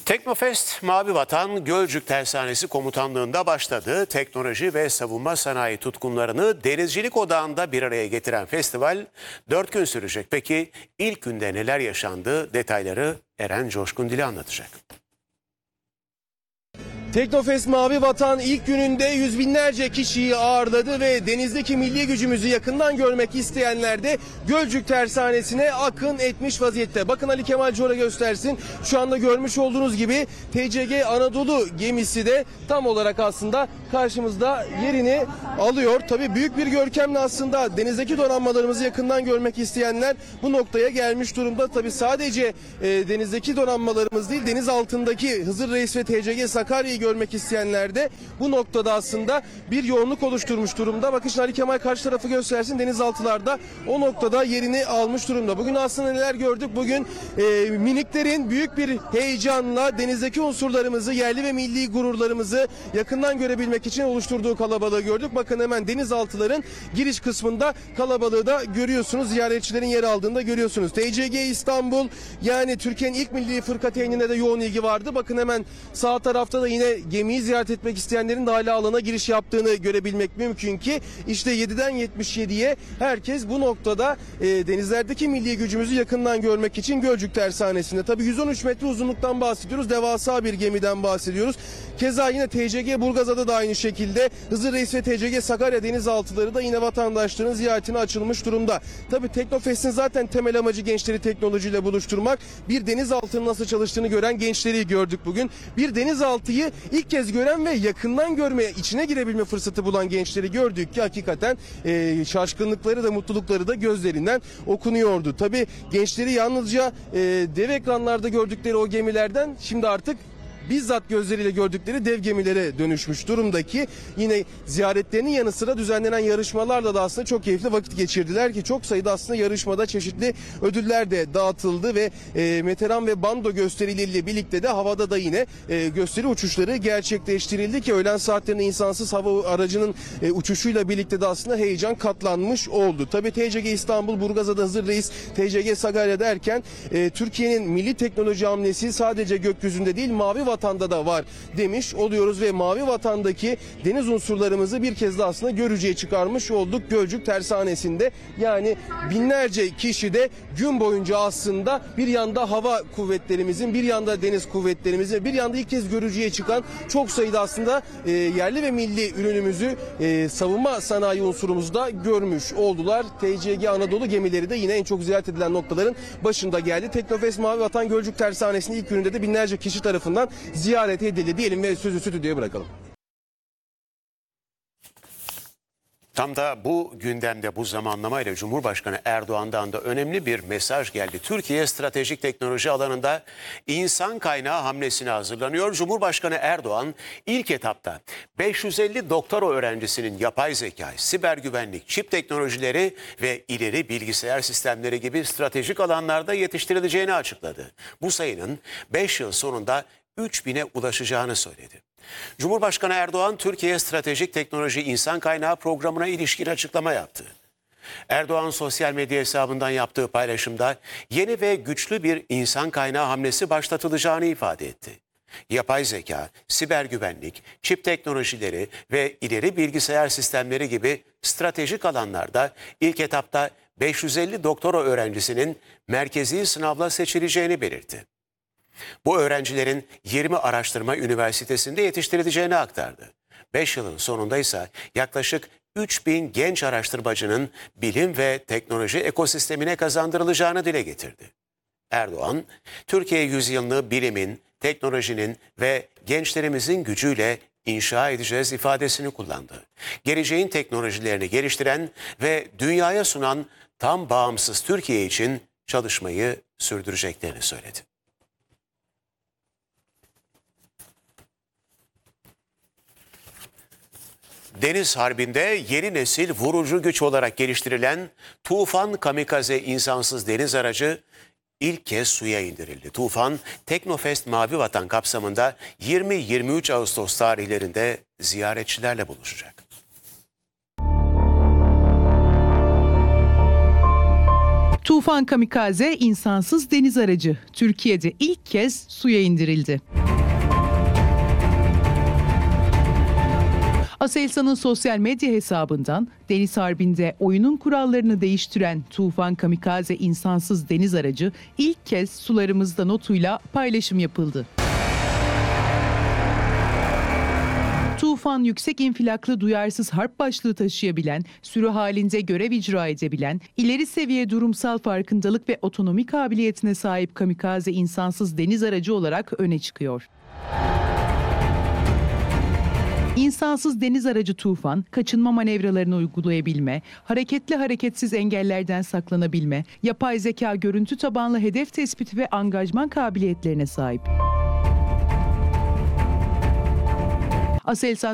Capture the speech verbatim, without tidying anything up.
Teknofest Mavi Vatan Gölcük Tersanesi Komutanlığı'nda başladı. Teknoloji ve savunma sanayi tutkunlarını Denizcilik Odağı'nda bir araya getiren festival dört gün sürecek. Peki ilk günde neler yaşandı? Detayları Eren Coşkun Dili anlatacak. Teknofest Mavi Vatan ilk gününde yüz binlerce kişiyi ağırladı ve denizdeki milli gücümüzü yakından görmek isteyenler de Gölcük Tersanesi'ne akın etmiş vaziyette. Bakın Ali Kemal Cora göstersin. Şu anda görmüş olduğunuz gibi T C G Anadolu gemisi de tam olarak aslında karşımızda yerini alıyor. Tabii büyük bir görkemle aslında denizdeki donanmalarımızı yakından görmek isteyenler bu noktaya gelmiş durumda. Tabii sadece e, denizdeki donanmalarımız değil, deniz altındaki Hızır Reis ve T C G Sakarya'yı görmek isteyenler de bu noktada aslında bir yoğunluk oluşturmuş durumda. Bakın şimdi Ali Kemal karşı tarafı göstersin. Denizaltılarda o noktada yerini almış durumda. Bugün aslında neler gördük? Bugün e, miniklerin büyük bir heyecanla denizdeki unsurlarımızı, yerli ve milli gururlarımızı yakından görebilmek için oluşturduğu kalabalığı gördük. Bakın hemen denizaltıların giriş kısmında kalabalığı da görüyorsunuz. Ziyaretçilerin yer aldığında görüyorsunuz. T C G İstanbul, yani Türkiye'nin ilk milli fırkateynine de yoğun ilgi vardı. Bakın hemen sağ tarafta da yine gemiyi ziyaret etmek isteyenlerin de hala alana giriş yaptığını görebilmek mümkün ki işte yediden yetmiş yediye herkes bu noktada e, denizlerdeki milli gücümüzü yakından görmek için Gölcük Tersanesi'nde. Tabii yüz on üç metre uzunluktan bahsediyoruz. Devasa bir gemiden bahsediyoruz. Keza yine T C G Burgazada da aynı şekilde Hızır Reis ve T C G Sakarya denizaltıları da yine vatandaşların ziyaretine açılmış durumda. Tabii Teknofest'in zaten temel amacı gençleri teknolojiyle buluşturmak. Bir denizaltının nasıl çalıştığını gören gençleri gördük bugün. Bir denizaltıyı ilk kez gören ve yakından görmeye, içine girebilme fırsatı bulan gençleri gördük ki hakikaten e, şaşkınlıkları da mutlulukları da gözlerinden okunuyordu. Tabii gençleri yalnızca e, dev ekranlarda gördükleri o gemilerden şimdi artık bizzat gözleriyle gördükleri dev gemilere dönüşmüş durumdaki, yine ziyaretlerinin yanı sıra düzenlenen yarışmalarla da aslında çok keyifli vakit geçirdiler ki çok sayıda aslında yarışmada çeşitli ödüller de dağıtıldı ve e, meteran ve bando gösterileriyle birlikte de havada da yine e, gösteri uçuşları gerçekleştirildi ki öğlen saatlerinde insansız hava aracının e, uçuşuyla birlikte de aslında heyecan katlanmış oldu. Tabii T C G İstanbul, Burgazada Hızır Reis, T C G Sakarya derken e, Türkiye'nin milli teknoloji hamlesi sadece gökyüzünde değil, Mavi Vatan'da da var demiş oluyoruz ve Mavi Vatan'daki deniz unsurlarımızı bir kez de aslında görücüye çıkarmış olduk Gölcük Tersanesi'nde. Yani binlerce kişi de gün boyunca aslında bir yanda hava kuvvetlerimizin, bir yanda deniz kuvvetlerimizin, bir yanda ilk kez görücüye çıkan çok sayıda aslında e, yerli ve milli ürünümüzü, e, savunma sanayi unsurumuzu da görmüş oldular. T C G Anadolu gemileri de yine en çok ziyaret edilen noktaların başında geldi. Teknofest Mavi Vatan Gölcük Tersanesi'nin ilk gününde de binlerce kişi tarafından ziyaret edildi diyelim ve sözü stüdyoya bırakalım. Tam da bu gündemde, bu zamanlamayla Cumhurbaşkanı Erdoğan'dan da önemli bir mesaj geldi. Türkiye stratejik teknoloji alanında insan kaynağı hamlesine hazırlanıyor. Cumhurbaşkanı Erdoğan ilk etapta beş yüz elli doktora öğrencisinin yapay zeka, siber güvenlik, çip teknolojileri ve ileri bilgisayar sistemleri gibi stratejik alanlarda yetiştirileceğini açıkladı. Bu sayının beş yıl sonunda üç bine ulaşacağını söyledi. Cumhurbaşkanı Erdoğan, Türkiye Stratejik Teknoloji İnsan Kaynağı Programı'na ilişkin açıklama yaptı. Erdoğan sosyal medya hesabından yaptığı paylaşımda yeni ve güçlü bir insan kaynağı hamlesi başlatılacağını ifade etti. Yapay zeka, siber güvenlik, çip teknolojileri ve ileri bilgisayar sistemleri gibi stratejik alanlarda ilk etapta beş yüz elli doktora öğrencisinin merkezi sınavla seçileceğini belirtti. Bu öğrencilerin yirmi araştırma üniversitesinde yetiştirileceğini aktardı. beş yılın sonunda ise yaklaşık üç bin genç araştırmacının bilim ve teknoloji ekosistemine kazandırılacağını dile getirdi. Erdoğan, Türkiye yüzyılını bilimin, teknolojinin ve gençlerimizin gücüyle inşa edeceğiz ifadesini kullandı. Geleceğin teknolojilerini geliştiren ve dünyaya sunan tam bağımsız Türkiye için çalışmayı sürdüreceklerini söyledi. Deniz Harbi'nde yeni nesil vurucu güç olarak geliştirilen Tufan Kamikaze insansız deniz aracı ilk kez suya indirildi. Tufan, Teknofest Mavi Vatan kapsamında yirmi yirmi üç Ağustos tarihlerinde ziyaretçilerle buluşacak. Tufan Kamikaze insansız deniz aracı Türkiye'de ilk kez suya indirildi. Aselsan'ın sosyal medya hesabından Deniz Harbi'nde oyunun kurallarını değiştiren Tufan Kamikaze insansız deniz aracı ilk kez sularımızda notuyla paylaşım yapıldı. Tufan yüksek infilaklı duyarsız harp başlığı taşıyabilen, sürü halinde görev icra edebilen, ileri seviye durumsal farkındalık ve otonomi kabiliyetine sahip kamikaze insansız deniz aracı olarak öne çıkıyor. İnsansız deniz aracı Tufan, kaçınma manevralarını uygulayabilme, hareketli hareketsiz engellerden saklanabilme, yapay zeka görüntü tabanlı hedef tespiti ve angajman kabiliyetlerine sahip. Aselsan